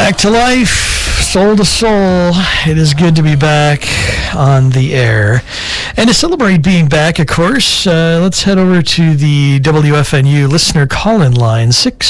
Back to life, soul to soul. It is good to be back on the air. And to celebrate being back, of course, let's head over to the WFNU listener call-in line,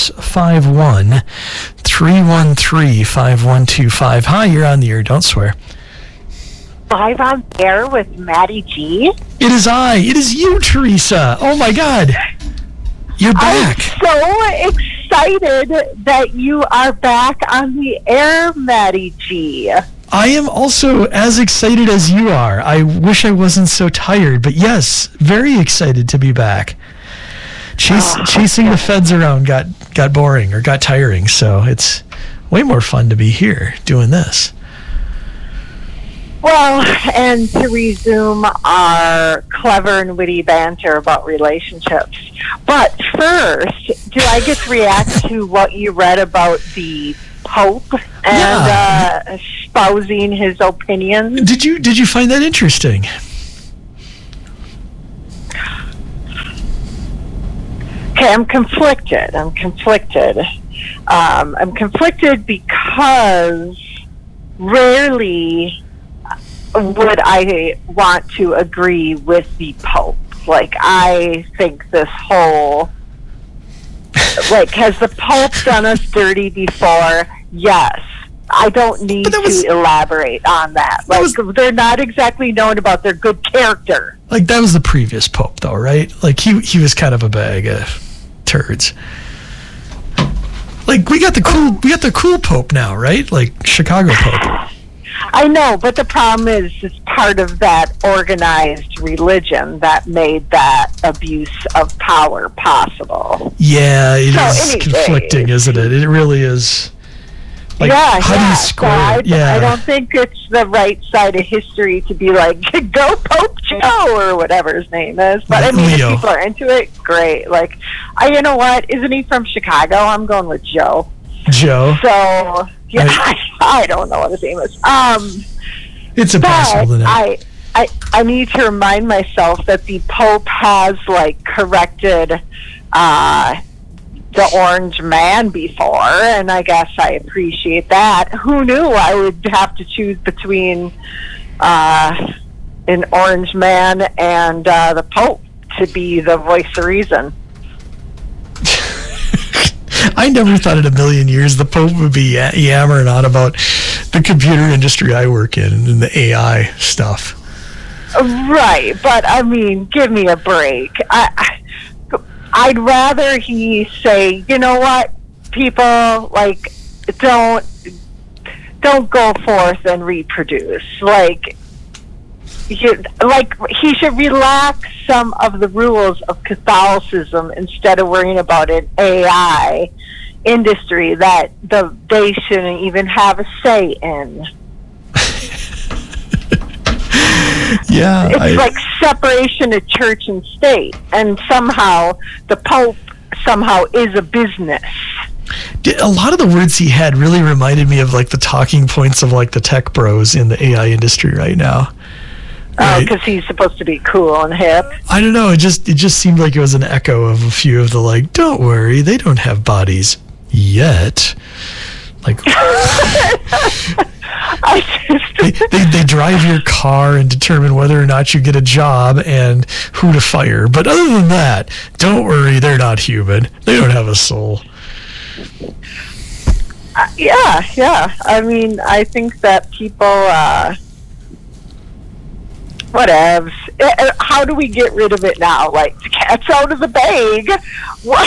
651-313-5125. Hi, you're on the air. Don't swear. Live on air with Maddie G. It is I. It is you, Teresa. Oh, my God. You're back. I'm so excited that you are back on the air, Maddie G. I am also as excited as you are. I wish I wasn't so tired, but yes, very excited to be back. Chasing the feds around got boring or got tiring, so it's way more fun to be here doing this. Well, and to resume our clever and witty banter about relationships. But first, do I get to react to what you read about the Pope and espousing his opinions? Did you find that interesting? Okay, I'm conflicted. I'm conflicted because rarely would I want to agree with the Pope. Like, I think this whole, has the Pope done us dirty before? Yes. I don't need to elaborate on that. They're not exactly known about their good character. Like, that was the previous Pope, though, right? Like, he was kind of a bag of turds. Like, we got the cool Pope now, right? Like, Chicago Pope. I know, but the problem is it's part of that organized religion that made that abuse of power possible. Yeah, it is conflicting, isn't it? It really is. Like, how do you square it? I don't think it's the right side of history to be like, go Pope Joe, or whatever his name is. But I mean, if people are into it, great. Like, you know what? Isn't he from Chicago? I'm going with Joe. Joe? So... yeah, I don't know what his name is. It's impossible to know. I need to remind myself that the Pope has corrected the Orange Man before, and I guess I appreciate that. Who knew I would have to choose between an Orange Man and the Pope to be the voice of reason? I never thought in a million years the Pope would be yammering on about the computer industry I work in and the AI stuff. Right, but I mean, give me a break. I'd rather he say, you know what, people, don't go forth and reproduce. He should relax some of the rules of Catholicism instead of worrying about an AI industry that they shouldn't even have a say in. Yeah, it's like separation of church and state, and somehow the Pope is a business. A lot of the words he had really reminded me of the talking points of the tech bros in the AI industry right now. Oh, because he's supposed to be cool and hip. I don't know. It just seemed like it was an echo of a few of the don't worry, they don't have bodies yet. They drive your car and determine whether or not you get a job and who to fire. But other than that, don't worry, they're not human. They don't have a soul. Yeah. I mean, I think that people... whatevs. How do we get rid of it now? The cat's out of the bag. What?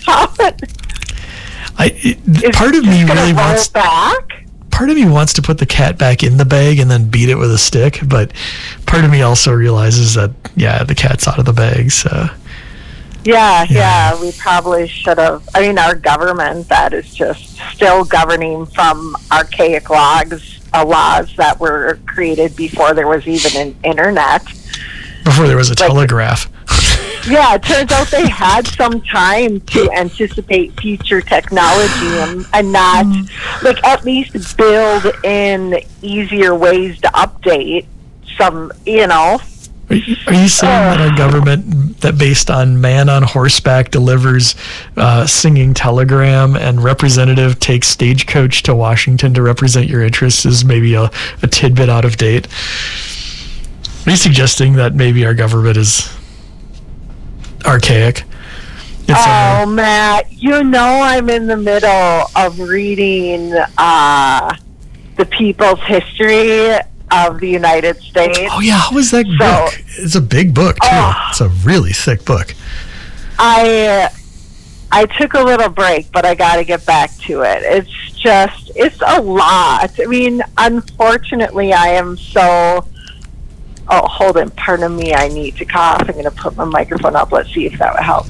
Part of me really wants back. Part of me wants to put the cat back in the bag and then beat it with a stick, but part of me also realizes that the cat's out of the bag. So yeah, we probably should have. I mean, our government that is just still governing from archaic laws that were created before there was even an internet. Before there was a telegraph. Yeah, it turns out they had some time to anticipate future technology and not, at least build in easier ways to update some, Are you saying that our government, that based on man on horseback delivers singing telegram and representative takes stagecoach to Washington to represent your interests, is maybe a tidbit out of date? Are you suggesting that maybe our government is archaic? Oh, Matt, I'm in the middle of reading The People's History of the United States. Oh, yeah. How was that book? It's a big book, too. It's a really thick book. I took a little break, but I got to get back to it. It's a lot. I mean, unfortunately, I am so... Oh, hold on. Pardon me. I need to cough. I'm going to put my microphone up. Let's see if that would help.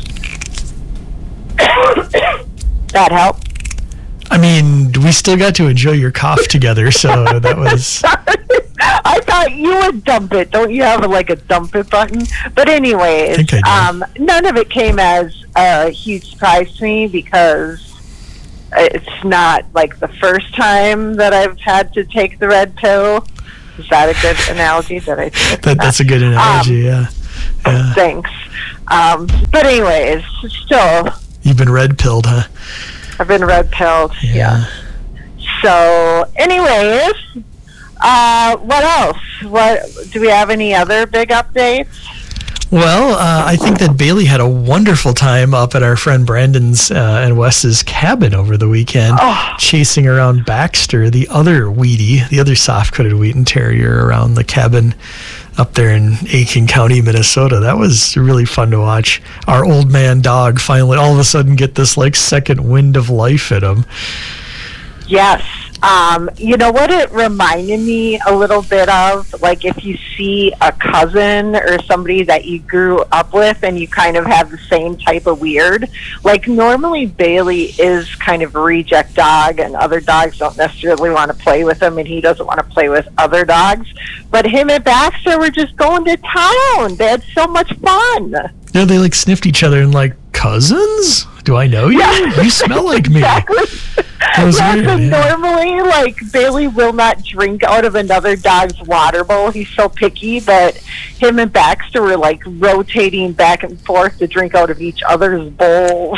That help? I mean, we still got to enjoy your cough together, so that was... I thought you would dump it. Don't you have a dump it button? But anyways, I think I do. None of it came as a huge surprise to me because it's not the first time that I've had to take the red pill. Is that a good analogy? That's a good analogy, yeah. Thanks. But anyways, still... You've been red-pilled, huh? I've been red-pilled, yeah. So, anyways, what else? Do we have any other big updates? Well, I think that Bailey had a wonderful time up at our friend Brandon's and Wes's cabin over the weekend, chasing around Baxter, the other soft-coated Wheaten Terrier, around the cabin up there in Aiken County, Minnesota. That was really fun to watch. Our old man dog finally all of a sudden get this second wind of life at him. Yes. You know what it reminded me a little bit of? If you see a cousin or somebody that you grew up with and you kind of have the same type of weird. Normally Bailey is kind of a reject dog and other dogs don't necessarily want to play with him and he doesn't want to play with other dogs. But him and Baxter were just going to town. They had so much fun. Yeah, they sniffed each other and cousins? Do I know you? Yeah. You smell like me. Exactly. Normally, Bailey will not drink out of another dog's water bowl. He's so picky, but him and Baxter were rotating back and forth to drink out of each other's bowls.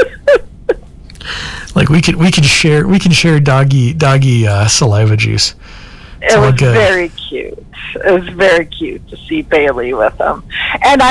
We can share doggy saliva juice. It was very cute. It was very cute to see Bailey with him. And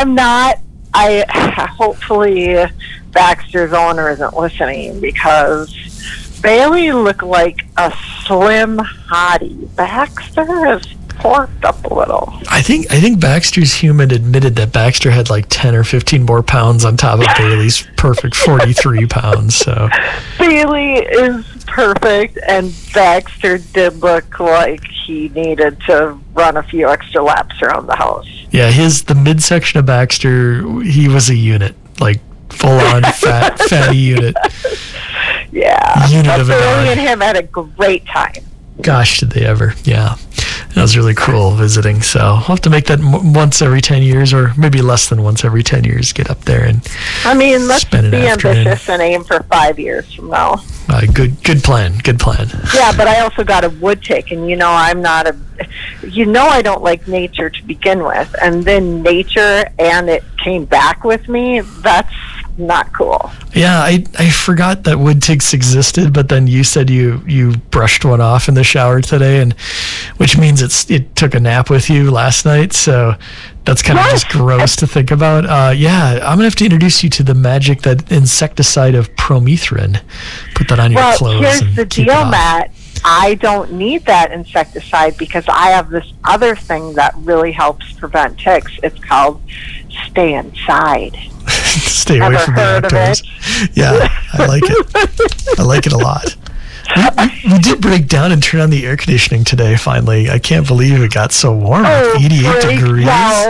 hopefully Baxter's owner isn't listening because Bailey looked like a slim hottie. Baxter is porked up a little. I think Baxter's human admitted that Baxter had 10 or 15 more pounds on top of Bailey's perfect 43 pounds. So Bailey is perfect, and Baxter did look like he needed to run a few extra laps around the house. Yeah, the midsection of Baxter, he was a unit, full-on fatty unit. Yeah, unit of a dog. Bailey and him had a great time. Gosh, did they ever? Yeah. That was really cool visiting. So I'll have to make that once every 10 years or maybe less than once every 10 years, get up there and let's be ambitious and aim for 5 years from now. Good plan. Yeah, but I also got a wood tick, and I'm not I don't like nature to begin with, and then nature and it came back with me. That's not cool. Yeah, I forgot that wood ticks existed, but then you said you brushed one off in the shower today, and which means it took a nap with you last night, so that's kind of just gross to think about. Yeah, I'm gonna have to introduce you to the magic, that insecticide of promethrin. Put that on your clothes. Well, here's the deal, Matt. I don't need that insecticide because I have this other thing that really helps prevent ticks. It's called Stay Inside. Stay away from the outdoors. Yeah, I like it. I like it a lot. We did break down and turn on the air conditioning today, finally. I can't believe it got so warm. 88 degrees.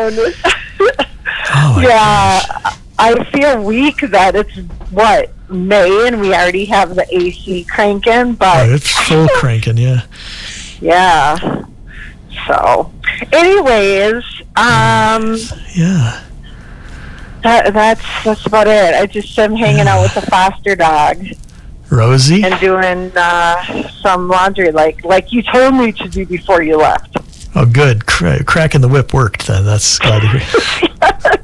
Oh, yeah, gosh. I feel weak that it's, May, and we already have the AC cranking, but... Oh, it's full cranking, yeah. Yeah. So, anyways, yeah. That's about it. I just am hanging out with the foster dog. Rosie? And doing some laundry like you told me to do before you left. Oh, good. Cracking the whip worked then. That's glad to hear.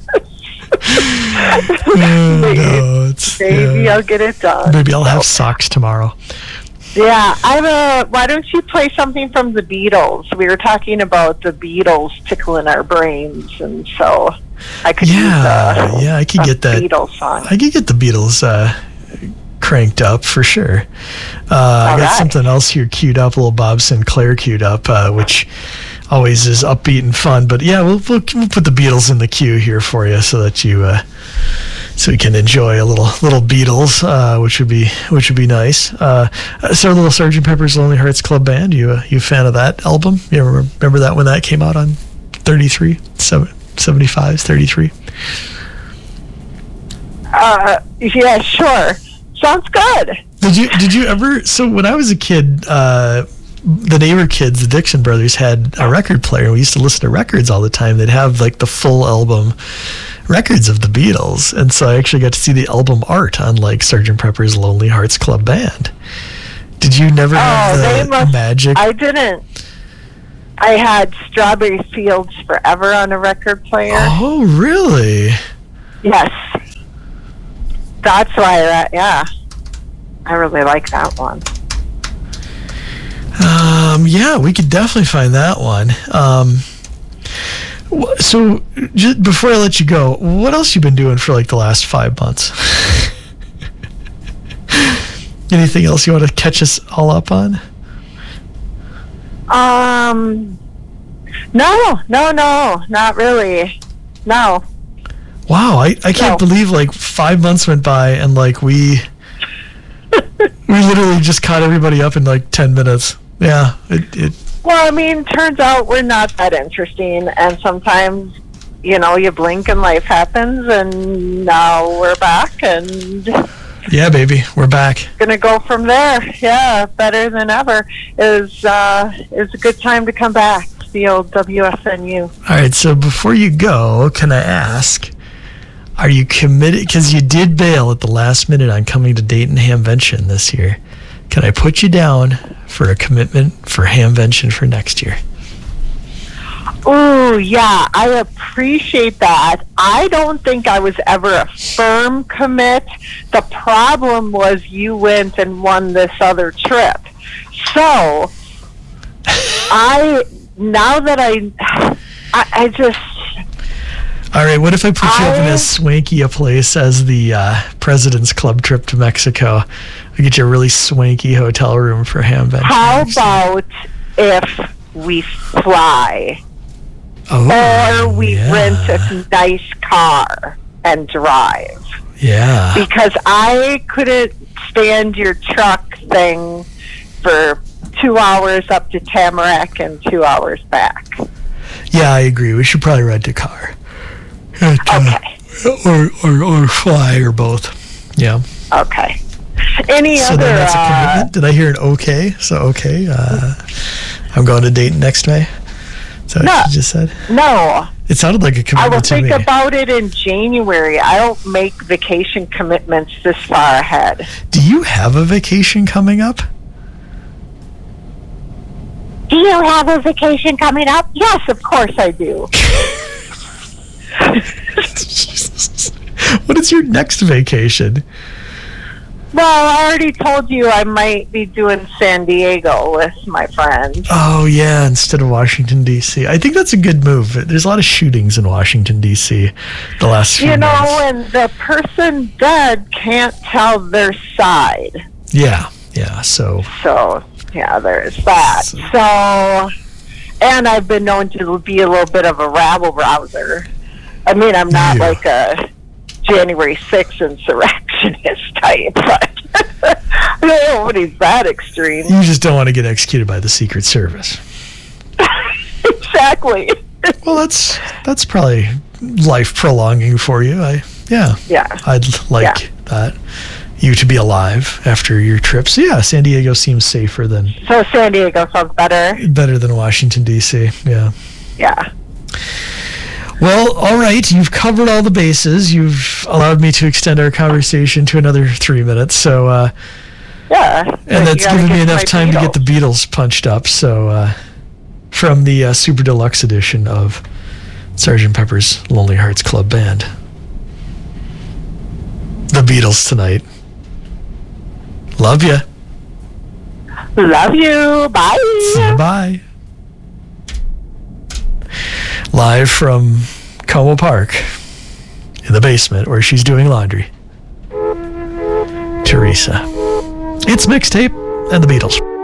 Maybe I'll get it done. Maybe I'll have socks tomorrow. Yeah, why don't you play something from the Beatles? We were talking about the Beatles tickling our brains, and so I could use I could get that Beatles song. I could get the Beatles cranked up for sure. I got something else here queued up, a little Bob Sinclair queued up, which always is upbeat and fun. But yeah, we'll put the Beatles in the queue here for you so that you so we can enjoy a little Beatles, which would be nice. So a little Sgt. Pepper's Lonely Hearts Club Band. You a fan of that album? You remember that when that came out on 75, 33? Yeah, sure. Sounds good. Did you ever? So when I was a kid, the neighbor kids, the Dixon brothers, had a record player. We used to listen to records all the time. They'd have like the full album records of the Beatles, and so I actually got to see the album art on like Sgt. Pepper's Lonely Hearts Club Band. Did you never have the magic? I didn't. I had Strawberry Fields Forever on a record player. Oh, really? Yes. That's why, I really like that one. Yeah, we could definitely find that one. So, just before I let you go, what else you been doing for like the last 5 months? Anything else you want to catch us all up on? No, not really. No. Wow, I can't believe like 5 months went by and like we literally just caught everybody up in like 10 minutes. Yeah. Well, I mean, turns out we're not that interesting, and sometimes, you blink and life happens, and now we're back, and yeah, baby, we're back. Gonna go from there. Yeah, better than ever. Is a good time to come back. The old WFNU. All right, so before you go, can I ask, are you committed? Because you did bail at the last minute on coming to Dayton Hamvention this year. Can I put you down for a commitment for Hamvention for next year? Oh, yeah, I appreciate that. I don't think I was ever a firm commit. The problem was you went and won this other trip. So, now that I just... All right, what if I put you up in as swanky a place as the President's Club trip to Mexico? I get you a really swanky hotel room for Hamvention. How about if we fly? Or we rent a nice car and drive? Yeah. Because I couldn't stand your truck thing for 2 hours up to Tamarack and 2 hours back. Yeah, I agree. We should probably rent a car. Okay. Or fly, or both. Yeah. Okay. So then that's a commitment? Did I hear an okay? So okay. I'm going to Dayton next May. Is that what you just said? No. It sounded like a commitment to me. I will think about it in January. I don't make vacation commitments this far ahead. Do you have a vacation coming up? Do you have a vacation coming up? Yes, of course I do. Jesus. What is your next vacation? Well, I already told you I might be doing San Diego with my friends. Oh, yeah, instead of Washington, D.C. I think that's a good move. There's a lot of shootings in Washington, D.C. the last few months. And the person dead can't tell their side. Yeah, so, yeah, there's that. So, and I've been known to be a little bit of a rabble-rouser. I mean, I'm not like a January 6th insurrectionist type, but nobody's that extreme. You just don't want to get executed by the Secret Service. Exactly. Well, that's probably life prolonging for you. I'd like that. You to be alive after your trip. So yeah, San Diego seems safer than... So San Diego sounds better? Better than Washington, D.C., yeah. Yeah. Well, all right. You've covered all the bases. You've allowed me to extend our conversation to another 3 minutes. So, yeah. And that's given me enough time to get the Beatles punched up. So, from the Super Deluxe edition of Sgt. Pepper's Lonely Hearts Club Band. The Beatles tonight. Love ya. Love you. Bye. See you. Bye. Live from Como Park in the basement where she's doing laundry. Teresa. It's Mixtape and the Beatles.